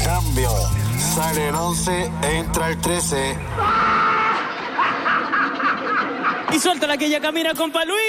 Cambio. Sale el 11, entra el 13. Y suelta la que ya camina, compa Luis.